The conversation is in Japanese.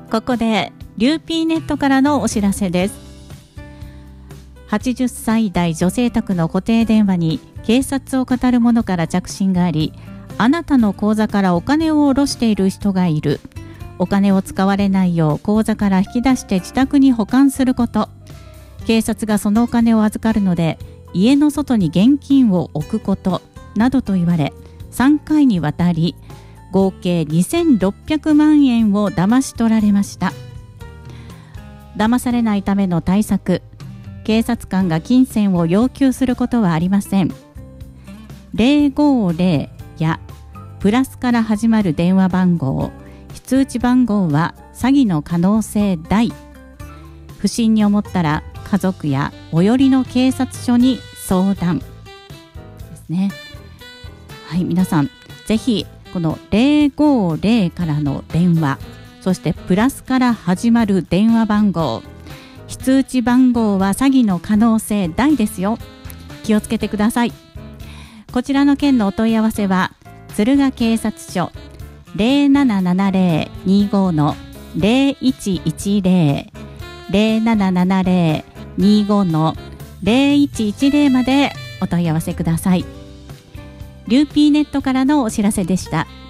ここでリューピーネットからのお知らせです。80歳代女性宅の固定電話に警察を語る者から着信があり、あなたの口座からお金を下ろしている人がいる。お金を使われないよう口座から引き出して自宅に保管すること。警察がそのお金を預かるので家の外に現金を置くことなどと言われ、3回にわたり合計2600万円を騙し取られました。騙されないための対策、警察官が金銭を要求することはありません。050やプラスから始まる電話番号、非通知番号は詐欺の可能性大。不審に思ったら家族や最寄りの警察署に相談ですね。はい、皆さんぜひこの050からの電話、そしてプラスから始まる電話番号、非通知番号は詐欺の可能性大ですよ。気をつけてください。こちらの件のお問い合わせは敦賀警察署 0770-25-0110 0770-25-0110 までお問い合わせください。リューピーネットからのお知らせでした。